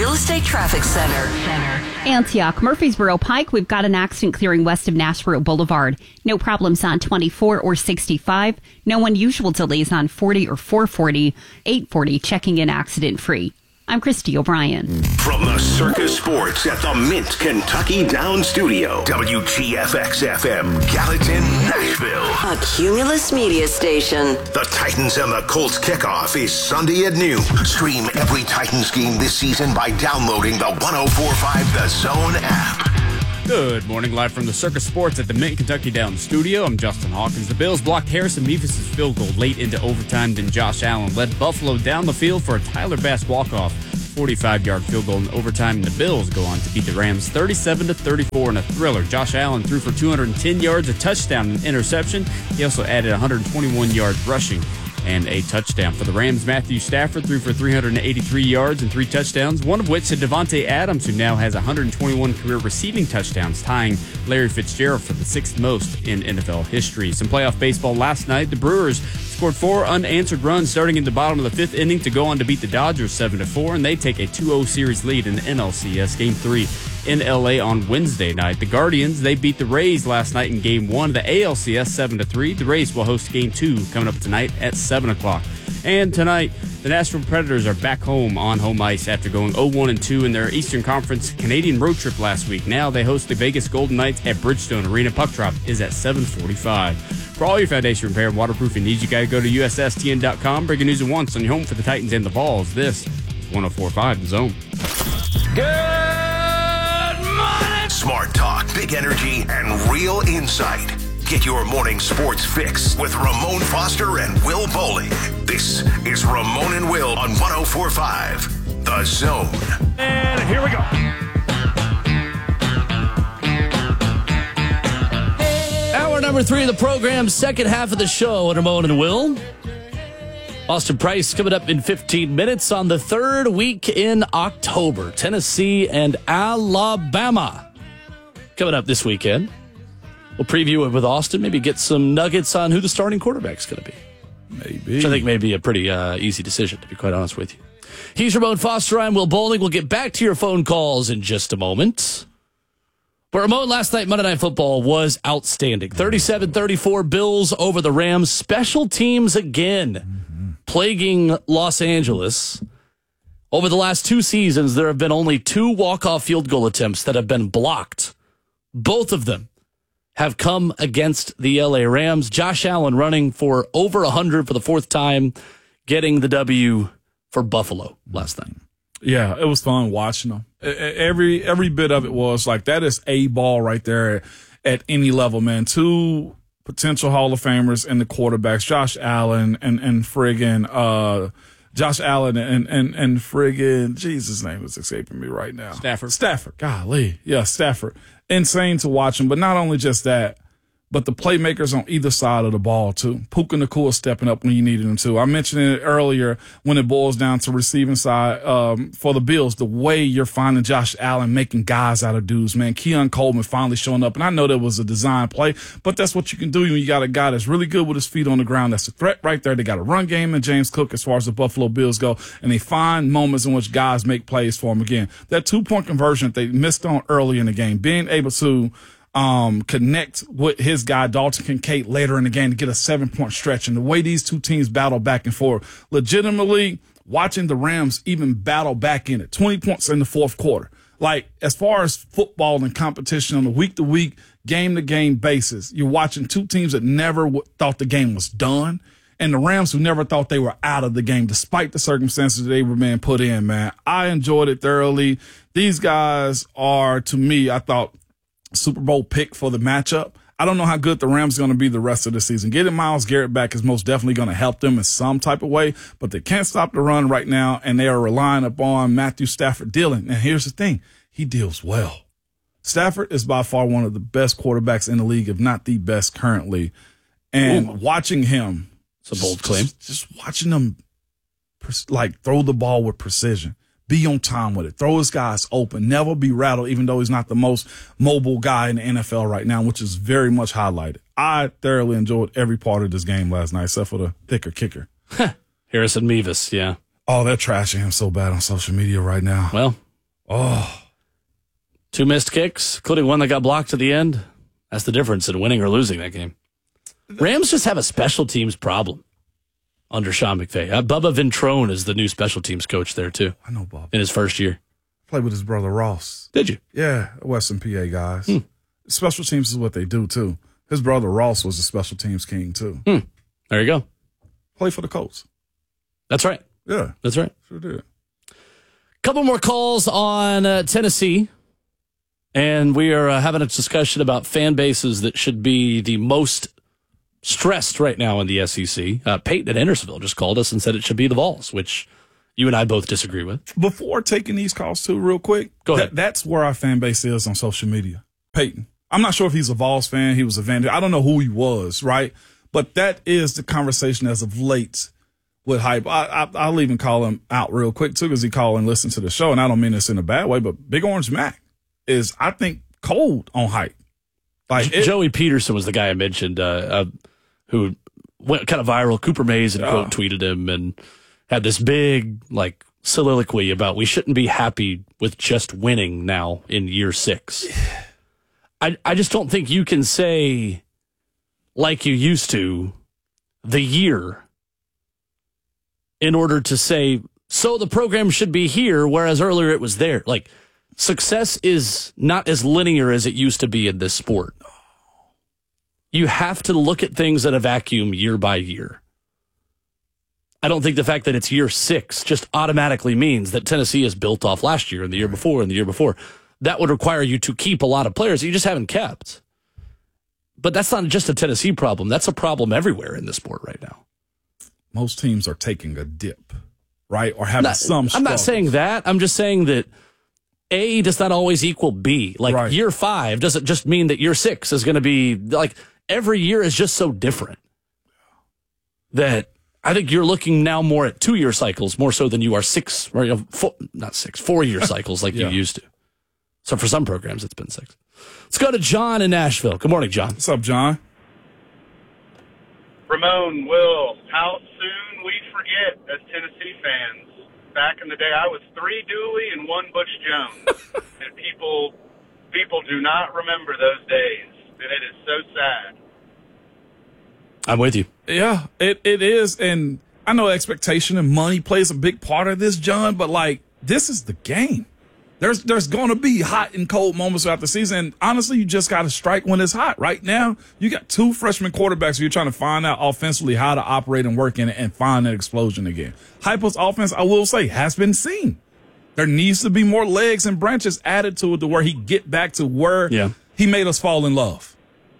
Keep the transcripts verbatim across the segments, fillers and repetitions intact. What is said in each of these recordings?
Real Estate Traffic Center. Antioch, Murfreesboro Pike, we've got an accident clearing west of Nashville Boulevard. No problems on twenty-four or sixty-five. No unusual delays on forty or four forty. eight forty checking in accident free. I'm Christy O'Brien. From the Circus Sports at the Mint Kentucky Down Studio, W G F X F M, Gallatin, Nashville. A Cumulus Media Station. The Titans and the Colts kickoff is Sunday at noon. Stream every Titans game this season by downloading the one oh four point five The Zone app. Good morning, live from the Circus Sports at the Mint Kentucky Down Studio. I'm Justin Hawkins. The Bills blocked Harrison Mevis' field goal late into overtime. Then Josh Allen led Buffalo down the field for a Tyler Bass walk-off forty-five-yard field goal in overtime. And the Bills go on to beat the Rams thirty-seven to thirty-four in a thriller. Josh Allen threw for two hundred ten yards, a touchdown, and an interception. He also added one hundred twenty-one yards rushing and a touchdown. For the Rams, Matthew Stafford threw for three hundred eighty-three yards and three touchdowns, one of which to Devontae Adams, who now has one hundred twenty-one career receiving touchdowns, tying Larry Fitzgerald for the sixth most in N F L history. Some playoff baseball last night. The Brewers scored four unanswered runs starting in the bottom of the fifth inning to go on to beat the Dodgers seven to four, and they take a two oh series lead in the N L C S Game three in L A on Wednesday night. The Guardians, they beat the Rays last night in Game one of the A L C S seven to three. The Rays will host Game two coming up tonight at seven o'clock. And tonight, the Nashville Predators are back home on home ice after going oh one and two in their Eastern Conference Canadian road trip last week. Now they host the Vegas Golden Knights at Bridgestone Arena. Puck drop is at seven forty-five. For all your foundation repair and waterproofing needs, you got to go to U S S T N dot com. Breaking news at once on your home for the Titans and the Vols. This is one oh four point five The Zone. Good morning! Smart talk, big energy, and real insight. Get your morning sports fix with Ramon Foster and Will Bowling. This is Ramon and Will on one oh four point five The Zone. And here we go. Hour number three of the program, second half of the show, Ramon and Will. Austin Price coming up in fifteen minutes on the third week in October. Tennessee and Alabama coming up this weekend. We'll preview it with Austin, maybe get some nuggets on who the starting quarterback's going to be. Maybe. Which I think may be a pretty uh, easy decision, to be quite honest with you. He's Ramon Foster. I'm Will Bowling. We'll get back to your phone calls in just a moment. But Ramon, last night, Monday Night Football was outstanding. thirty-seven thirty-four Bills over the Rams. Special teams again, mm-hmm. plaguing Los Angeles. Over the last two seasons, there have been only two walk-off field goal attempts that have been blocked. Both of them have come against the L A Rams. Josh Allen running for over one hundred for the fourth time, getting the W for Buffalo last night. Yeah, it was fun watching them. Every every bit of it was like, that is a ball right there at any level, man. Two potential Hall of Famers and the quarterbacks, Josh Allen and, and friggin' uh, Josh Allen and, and, and friggin' Jesus' name is escaping me right now. Stafford. Stafford. Golly. Yeah, Stafford. Insane to watch him, but not only just that, but the playmakers on either side of the ball, too. Puka Nacua stepping up when you needed him to. I mentioned it earlier when it boils down to receiving side um, for the Bills, the way you're finding Josh Allen making guys out of dudes, man. Keon Coleman finally showing up, and I know that was a design play, but that's what you can do when you got a guy that's really good with his feet on the ground. That's a threat right there. They got a run game in James Cook as far as the Buffalo Bills go, and they find moments in which guys make plays for him again. That two-point conversion that they missed on early in the game, being able to Um, connect with his guy, Dalton Kincaid, later in the game to get a seven-point stretch. And the way these two teams battle back and forth, legitimately watching the Rams even battle back in it. twenty points in the fourth quarter. Like, as far as football and competition on a week-to-week, game-to-game basis, you're watching two teams that never w- thought the game was done, and the Rams who never thought they were out of the game despite the circumstances they were being put in, man. I enjoyed it thoroughly. These guys are, to me, I thought, Super Bowl pick for the matchup. I don't know how good the Rams are going to be the rest of the season. Getting Myles Garrett back is most definitely going to help them in some type of way, but they can't stop the run right now, and they are relying upon Matthew Stafford dealing. And here's the thing. He deals well. Stafford is by far one of the best quarterbacks in the league, if not the best currently. And Ooh. watching him. It's a bold claim. Just, just watching him, like, throw the ball with precision. Be on time with it. Throw his guys open. Never be rattled, even though he's not the most mobile guy in the N F L right now, which is very much highlighted. I thoroughly enjoyed every part of this game last night, except for the thicker kicker. Harrison Mevis, yeah. Oh, they're trashing him so bad on social media right now. Well, Oh. Two missed kicks, including one that got blocked at the end. That's the difference in winning or losing that game. Rams just have a special teams problem under Sean McVay. Uh, Bubba Ventrone is the new special teams coach there, too. I know Bob. In his first year. Played with his brother Ross. Did you? Yeah, Western P A guys. Hmm. Special teams is what they do, too. His brother Ross was a special teams king, too. Hmm. There you go. Play for the Colts. That's right. Yeah. That's right. Sure did. Couple more calls on uh, Tennessee. And we are uh, having a discussion about fan bases that should be the most stressed right now in the S E C. Uh, Peyton at Hendersonville just called us and said it should be the Vols, which you and I both disagree with. Before taking these calls, too, real quick. Go ahead. That, that's where our fan base is on social media. Peyton. I'm not sure if he's a Vols fan. He was a Vander. I don't know who he was, right? But that is the conversation as of late with Hype. I, I, I'll even call him out real quick, too, because he called and listened to the show. And I don't mean this in a bad way, but Big Orange Mac is, I think, cold on Hype. Like it, Joey Peterson was the guy I mentioned uh, uh, who went kind of viral. Cooper Mason uh, quote tweeted him and had this big like soliloquy about we shouldn't be happy with just winning now in year six. I I just don't think you can say like you used to the year in order to say so the program should be here, whereas earlier it was there. Like success is not as linear as it used to be in this sport. You have to look at things in a vacuum year by year. I don't think the fact that it's year six just automatically means that Tennessee is built off last year and the year before and the year before. That would require you to keep a lot of players that you just haven't kept. But that's not just a Tennessee problem. That's a problem everywhere in the sport right now. Most teams are taking a dip, right? Or having Not, some I'm not struggles. saying that. I'm just saying that A does not always equal B. Like Right. year five doesn't just mean that year six is going to be like every year is just so different that I think you're looking now more at two year cycles more so than you are six or you know, four, not six, four year cycles like Yeah. you used to. So for some programs, it's been six. Let's go to John in Nashville. Good morning, John. What's up, John? Ramon, Will, how soon we forget as Tennessee fans. Back in the day, I was three Dooley and one Butch Jones. And people people do not remember those days. And it is so sad. I'm with you. Yeah, it, it is. And I know expectation and money plays a big part of this, John, but like, this is the game. There's there's going to be hot and cold moments throughout the season. And honestly, you just got to strike when it's hot. Right now, you got two freshman quarterbacks who you're trying to find out offensively how to operate and work in it and find that explosion again. Hypo's offense, I will say, has been seen. There needs to be more legs and branches added to it to where he get back to where Yeah. he made us fall in love.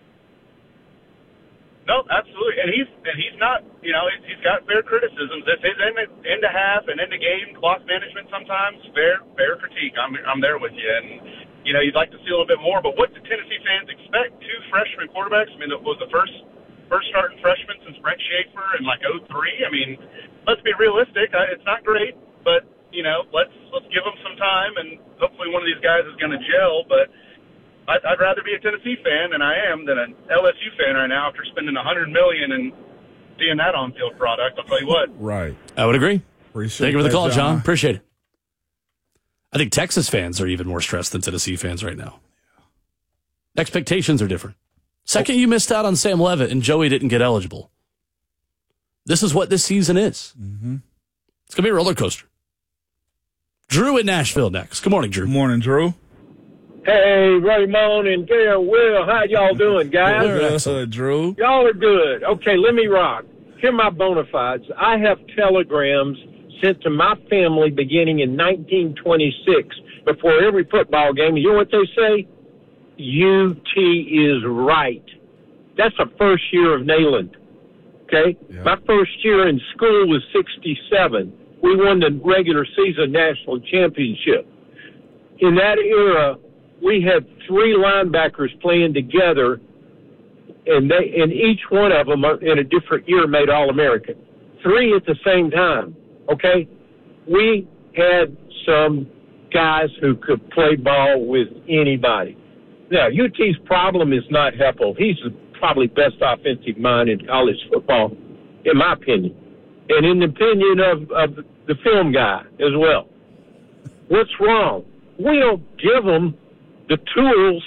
No, absolutely. And he's and he's not, you know, he's got fair criticisms. If his end, end to half and end of game clock management sometimes, fair fair critique. I'm I'm there with you. And, you know, you'd like to see a little bit more. But what did Tennessee fans expect? Two freshman quarterbacks? I mean, it was the first first starting freshman since Brent Schaefer in like oh three. I mean, let's be realistic. It's not great, but, you know, let's let's give them some time. And hopefully one of these guys is going to gel. But I'd, I'd rather be a Tennessee fan than I am than an L S U fan right now after spending a hundred million and seeing that on-field product. I'll tell you what. Right. I would agree. Appreciate Thank you for the that, call, John. John. Appreciate it. I think Texas fans are even more stressed than Tennessee fans right now. Expectations are different. Second, you missed out on Sam Levitt and Joey didn't get eligible. This is what this season is. Mm-hmm. It's going to be a roller coaster. Drew in Nashville next. Good morning, Drew. Good morning, Drew. Hey, Raymond and Gail, Will, how y'all doing, guys? Uh, Drew. Y'all are good. Okay, let me rock. Here are my bona fides. I have telegrams sent to my family beginning in nineteen twenty-six before every football game. You know what they say? U T is right. That's the first year of Nayland. Okay? Yeah. My first year in school was sixty-seven. We won the regular season national championship. In that era, we had three linebackers playing together, and they and each one of them in a different year made All-American. Three at the same time, okay? We had some guys who could play ball with anybody. Now, U T's problem is not Heppel. He's the probably best offensive mind in college football, in my opinion, and in the opinion of, of the film guy as well. What's wrong? we don't give them the tools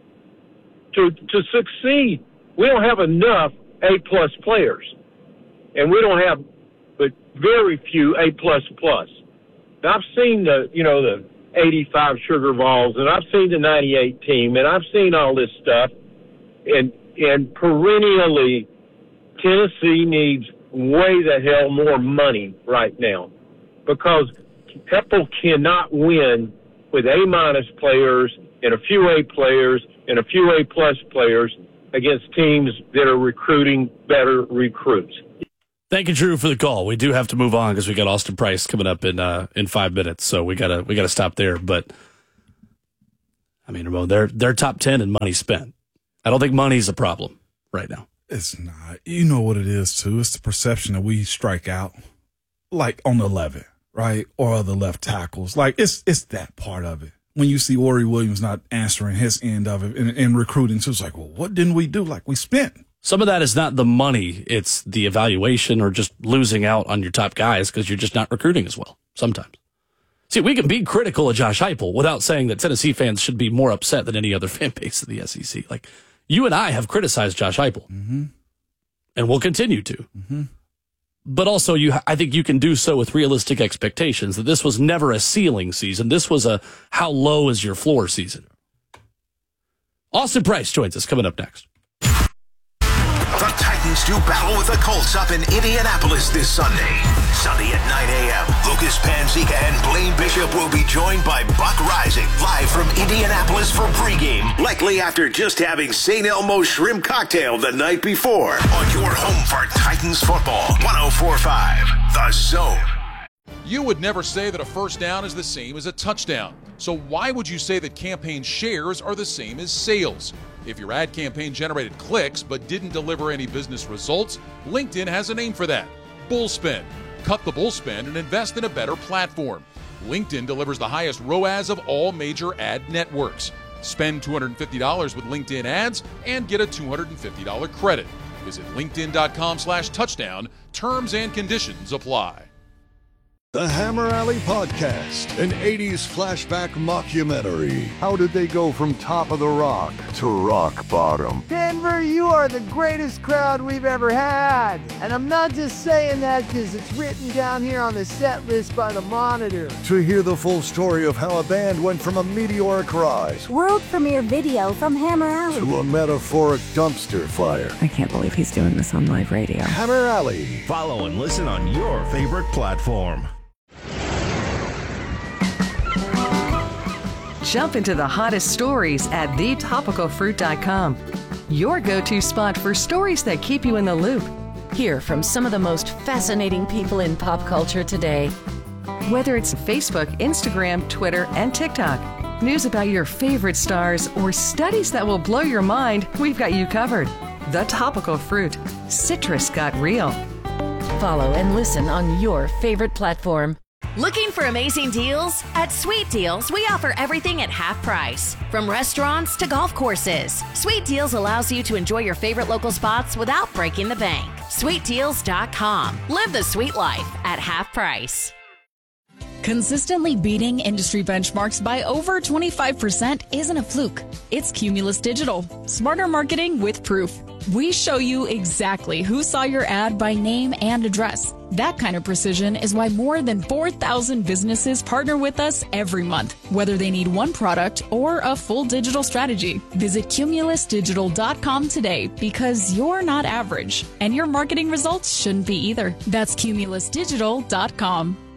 to to succeed. We don't have enough A-plus players, and we don't have but very few A-plus plus. Now, I've seen the, you know, the eighty-five Sugar Vols, and I've seen the ninety-eight team, and I've seen all this stuff, and and perennially, Tennessee needs way the hell more money right now, because Heupel cannot win with A-minus players and a few A players and a few A-plus players against teams that are recruiting better recruits. Thank you, Drew, for the call. We do have to move on because we got Austin Price coming up in uh, in five minutes, so we gotta we gotta stop there. But I mean, Ramon, they're they're top ten in money spent. I don't think money's a problem right now. It's not. You know what it is too. It's the perception that we strike out, like on the eleven, right, or other left tackles. Like it's it's that part of it. When you see Ori Williams not answering his end of it in, in recruiting, so it's like, well, what didn't we do? Like we spent. Some of that is not the money; it's the evaluation or just losing out on your top guys because you're just not recruiting as well. Sometimes, see, we can be critical of Josh Heupel without saying that Tennessee fans should be more upset than any other fan base in the S E C. Like you and I have criticized Josh Heupel, mm-hmm. and we'll continue to. Mm-hmm. But also, you, I think you can do so with realistic expectations that this was never a ceiling season. This was a how low is your floor season. Austin Price joins us coming up next. The Titans do battle with the Colts up in Indianapolis this Sunday. Sunday at nine a.m., Lucas Panzica and Blaine Bishop will be joined by Buck Rising, live from Indianapolis for pregame, likely after just having Saint Elmo's shrimp cocktail the night before. On your home for Titans football, one oh four point five, The Zone. You would never say that a first down is the same as a touchdown. So why would you say that campaign shares are the same as sales? If your ad campaign generated clicks but didn't deliver any business results, LinkedIn has a name for that: Bullspend. Cut the bullspend and invest in a better platform. LinkedIn delivers the highest R O A S of all major ad networks. Spend two hundred fifty dollars with LinkedIn ads and get a two hundred fifty dollars credit. Visit linkedin.com slash touchdown. Terms and conditions apply. The Hammer Alley Podcast, an eighties flashback mockumentary. How did they go from top of the rock to rock bottom? Denver, you are the greatest crowd we've ever had. And I'm not just saying that because it's written down here on the set list by the Monitor. To hear the full story of how a band went from a meteoric rise, world premiere video from Hammer Alley, to a metaphoric dumpster fire. I can't believe he's doing this on live radio. Hammer Alley. Follow and listen on your favorite platform. Jump into the hottest stories at the topical fruit dot com. Your go-to spot for stories that keep you in the loop. Hear from some of the most fascinating people in pop culture today. Whether it's Facebook, Instagram, Twitter, and TikTok, news about your favorite stars, or studies that will blow your mind, we've got you covered. The Topical Fruit. Citrus got real. Follow and listen on your favorite platform. Looking for amazing deals? At Sweet Deals, we offer everything at half price. From restaurants to golf courses, Sweet Deals allows you to enjoy your favorite local spots without breaking the bank. sweet deals dot com. Live the sweet life at half price. Consistently beating industry benchmarks by over twenty-five percent isn't a fluke. It's Cumulus Digital. Smarter marketing with proof. We show you exactly who saw your ad by name and address. That kind of precision is why more than four thousand businesses partner with us every month, whether they need one product or a full digital strategy. Visit cumulus digital dot com today, because you're not average, and your marketing results shouldn't be either. That's cumulus digital dot com.